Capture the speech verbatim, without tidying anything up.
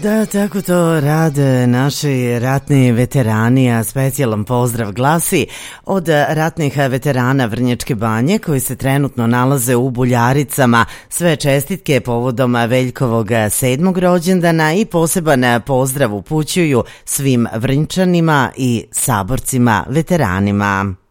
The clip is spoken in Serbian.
Da, tako to rade naši ratni veterani, a specijalan pozdrav glasi od ratnih veterana Vrnjačke Banje koji se trenutno nalaze u Buljaricama. Sve čestitke povodom Veljkovog sedmog rođendana i poseban pozdrav upućuju svim Vrnjčanima i saborcima veteranima.